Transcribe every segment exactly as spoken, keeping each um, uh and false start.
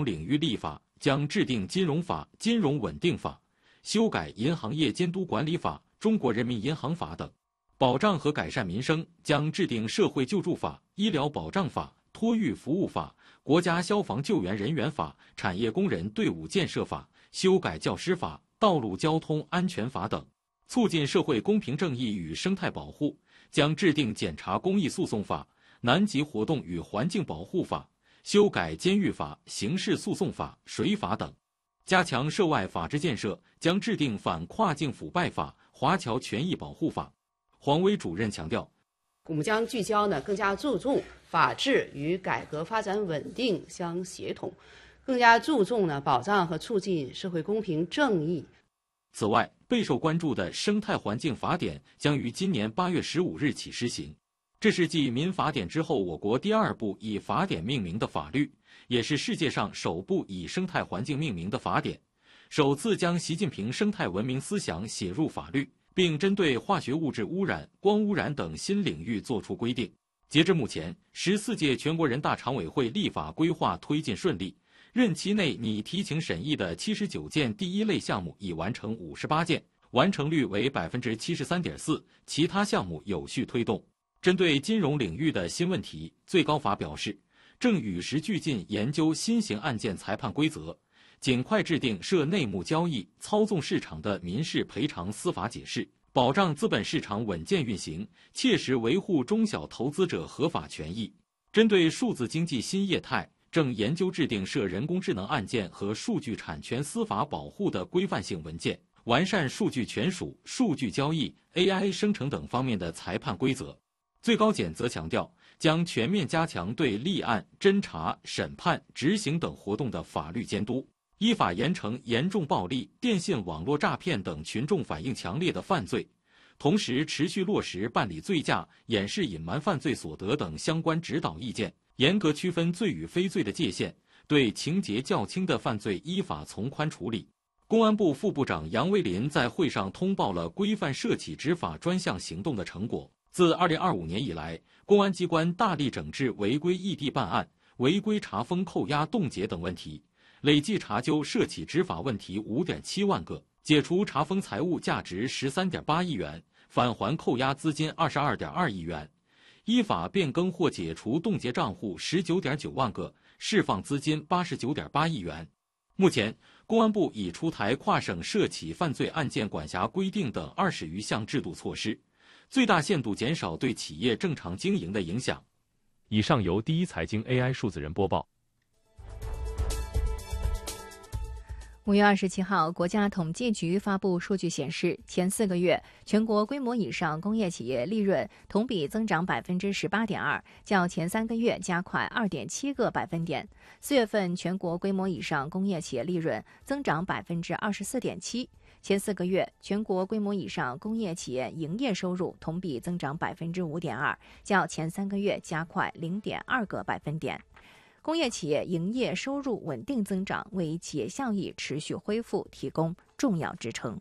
融领域立法，将制定金融法、金融稳定法，修改银行业监督管理法、中国人民银行法等。保障和改善民生，将制定社会救助法、医疗保障法、托育服务法、国家消防救援人员法、产业工人队伍建设法，修改教师法、道路交通安全法等。促进社会公平正义与生态保护，将制定检察公益诉讼法、南极活动与环境保护法，修改监狱法、刑事诉讼法、水法等。加强涉外法治建设，将制定反跨境腐败法、华侨权益保护法。黄威主任强调， 我们将聚焦呢，更加注重法治与改革发展稳定相协同，更加注重呢保障和促进社会公平正义。 此外，备受关注的生态环境法典将于今年八月十五日起施行。这是继民法典之后，我国第二部以法典命名的法律，也是世界上首部以生态环境命名的法典，首次将习近平生态文明思想写入法律，并针对化学物质污染、光污染等新领域作出规定。截至目前，十四届全国人大常委会立法规划推进顺利，任期内拟提请审议的七十九件第一类项目已完成五十八件，完成率为百分之七十三点四，其他项目有序推动。针对金融领域的新问题，最高法表示，正与时俱进研究新型案件裁判规则，尽快制定涉内幕交易、操纵市场的民事赔偿司法解释，保障资本市场稳健运行，切实维护中小投资者合法权益。针对数字经济新业态，正研究制定涉人工智能案件和数据产权司法保护的规范性文件，完善数据权属、数据交易、A I 生成等方面的裁判规则。最高检则强调，将全面加强对立案、侦查、审判、执行等活动的法律监督，依法严惩严重暴力、电信网络诈骗等群众反映强烈的犯罪，同时持续落实办理醉驾、掩饰隐瞒犯罪所得等相关指导意见，严格区分罪与非罪的界限，对情节较轻的犯罪依法从宽处理。公安部副部长杨卫林在会上通报了规范涉企执法专项行动的成果。自二零二五年以来，公安机关大力整治违规异地办案、违规查封、扣押、冻结等问题，累计查究涉企执法问题 五点七万个，解除查封财物价值 十三点八亿元，返还扣押资金 二十二点二亿元，依法变更或解除冻结账户 十九点九万个，释放资金 八十九点八亿元。目前，公安部已出台跨省涉企犯罪案件管辖规定等二十余项制度措施，最大限度减少对企业正常经营的影响。 以上由第一财经 A I 数字人播报。 五月二十七号，国家统计局发布数据显示，前四个月全国规模以上工业企业利润同比增长百分之十八点二，较前三个月加快二点七个百分点。四月份全国规模以上工业企业利润增长百分之二十四点七。前四个月全国规模以上工业企业营业收入同比增长百分之五点二，较前三个月加快零点二个百分点。工业企业营业收入稳定增长，为企业效益持续恢复提供重要支撑。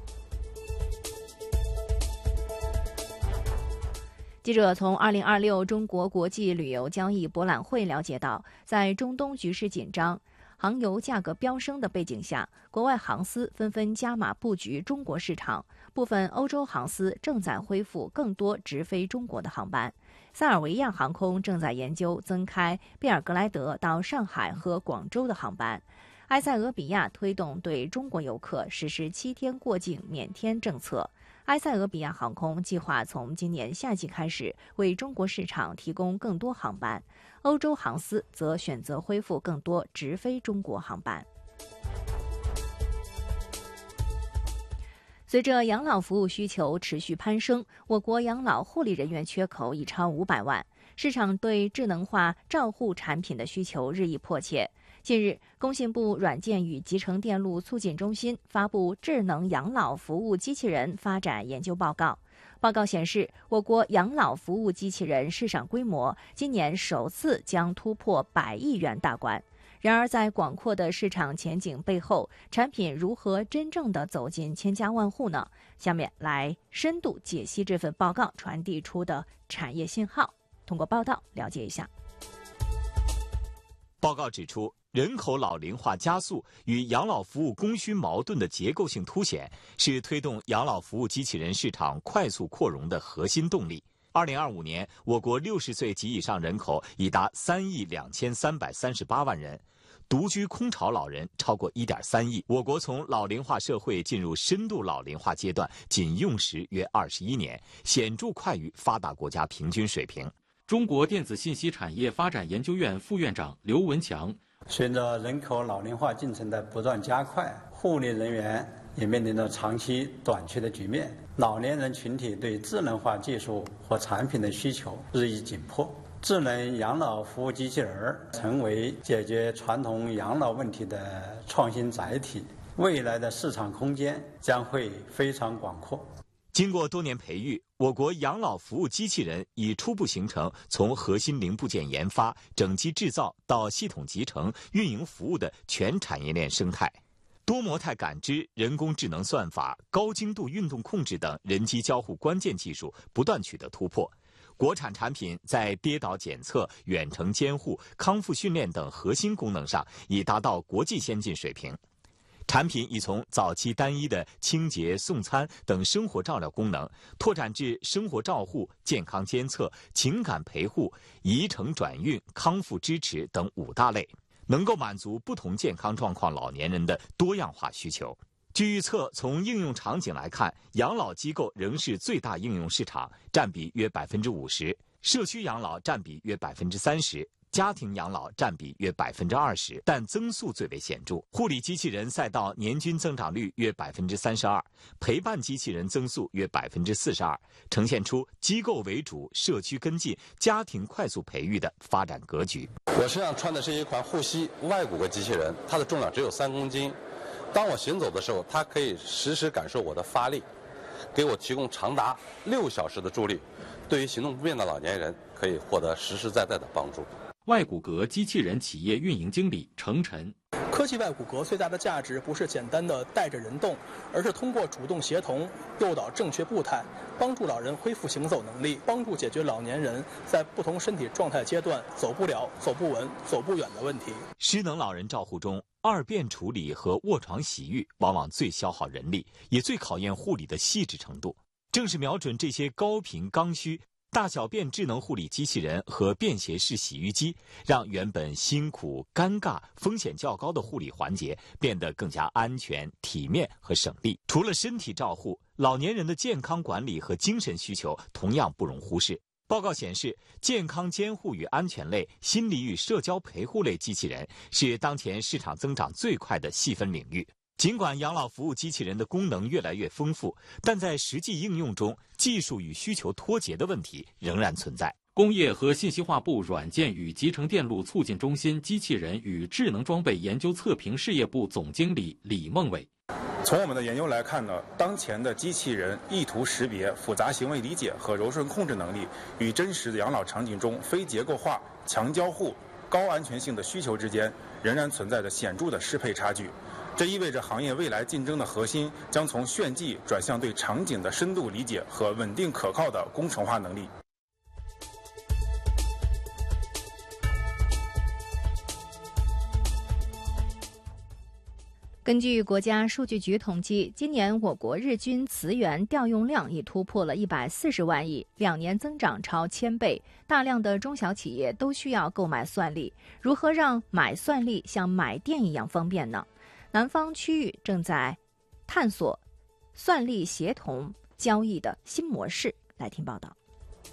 记者从二零二六中国国际旅游交易博览会了解到，在中东局势紧张、航油价格飙升的背景下，国外航司纷纷加码布局中国市场，部分欧洲航司正在恢复更多直飞中国的航班。塞尔维亚航空正在研究增开贝尔格莱德到上海和广州的航班。埃塞俄比亚推动对中国游客实施七天过境免签政策。埃塞俄比亚航空计划从今年夏季开始为中国市场提供更多航班，欧洲航司则选择恢复更多直飞中国航班。随着养老服务需求持续攀升，我国养老护理人员缺口已超五百万，市场对智能化照护产品的需求日益迫切。近日，工信部软件与集成电路促进中心发布智能养老服务机器人发展研究报告。报告显示，我国养老服务机器人市场规模今年首次将突破百亿元大关。然而，在广阔的市场前景背后，产品如何真正的走进千家万户呢？下面来深度解析这份报告传递出的产业信号，通过报道了解一下。 报告指出， 人口老龄化加速与养老服务供需矛盾的结构性凸显，是推动养老服务机器人市场快速扩容的核心动力。二零二五年，我国六十岁及以上人口已达三亿两千三百三十八万人，独居空巢老人超过一点三亿。我国从老龄化社会进入深度老龄化阶段，仅用时约二十一年，显著快于发达国家平均水平。 中国电子信息产业发展研究院副院长刘文强。 随着人口老龄化进程的不断加快，护理人员也面临着长期短缺的局面，老年人群体对智能化技术和产品的需求日益紧迫。智能养老服务机器人成为解决传统养老问题的创新载体，未来的市场空间将会非常广阔。 经过多年培育，我国养老服务机器人已初步形成从核心零部件研发、整机制造到系统集成、运营服务的全产业链生态。多模态感知、人工智能算法、高精度运动控制等人机交互关键技术不断取得突破。国产产品在跌倒检测、远程监护、康复训练等核心功能上已达到国际先进水平。产品已从早期单一的清洁、送餐等生活照料功能，拓展至生活照护、健康监测、情感陪护、移程转运、康复支持等五大类，能够满足不同健康状况老年人的多样化需求。据预测，从应用场景来看，养老机构仍是最大应用市场，占比约百分之五十；社区养老占比约百分之三十。家庭养老占比约百分之二十，但增速最为显著。护理机器人赛道年均增长率约百分之三十二，陪伴机器人增速约百分之四十二，呈现出机构为主、社区跟进、家庭快速培育的发展格局。 我身上穿的是一款护膝外骨骼机器人，它的重量只有三公斤。当我行走的时候，它可以实时感受我的发力，给我提供长达六小时的助力。对于行动不便的老年人，可以获得实实在在的帮助。 外骨骼机器人企业运营经理程晨。 科技外骨骼最大的价值不是简单的带着人动，而是通过主动协同诱导正确步态，帮助老人恢复行走能力，帮助解决老年人在不同身体状态阶段走不了、走不稳、走不远的问题。 失能老人照护中，二便处理和卧床洗浴往往最消耗人力，也最考验护理的细致程度。正是瞄准这些高频刚需，大小便智能护理机器人和便携式洗浴机，让原本辛苦、尴尬、风险较高的护理环节变得更加安全、体面和省力。除了身体照护，老年人的健康管理和精神需求同样不容忽视。报告显示，健康监护与安全类、心理与社交陪护类机器人是当前市场增长最快的细分领域。尽管养老服务机器人的功能越来越丰富，但在实际应用中，技术与需求脱节的问题仍然存在。 工业和信息化部软件与集成电路促进中心机器人与智能装备研究测评事业部总经理李梦伟。 从我们的研究来看呢，当前的机器人意图识别、复杂行为理解和柔顺控制能力与真实的养老场景中非结构化、强交互、高安全性的需求之间，仍然存在着显著的适配差距。这意味着行业未来竞争的核心将从炫技转向对场景的深度理解和稳定可靠的工程化能力。 根据国家数据局统计，今年我国日均磁源调用量已突破了一百四十万亿，两年增长超千倍。大量的中小企业都需要购买算力，如何让买算力像买电一样方便呢？南方区域正在探索算力协同交易的新模式。来听报道。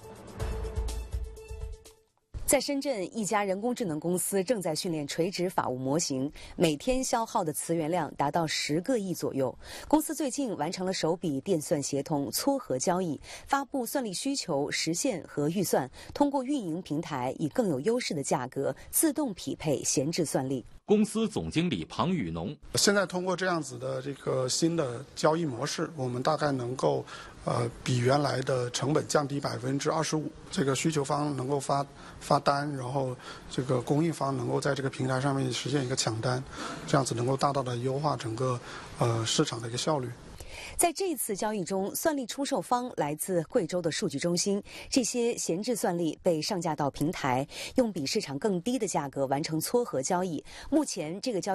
在深圳，一家人工智能公司正在训练垂直法务模型，每天消耗的磁源量达到十个亿左右。公司最近完成了首笔电算协同撮合交易，发布算力需求实现和预算，通过运营平台以更有优势的价格自动匹配闲置算力。 公司总经理庞宇农， 现在通过这样子的这个新的交易模式，我们大概能够呃比原来的成本降低百分之二十五。这个需求方能够发发单，然后这个供应方能够在这个平台上面实现一个抢单，这样子能够大大的优化整个呃市场的一个效率。 在这次交易中，算力出售方来自贵州的数据中心，这些闲置算力被上架到平台，用比市场更低的价格完成撮合交易。目前这个交易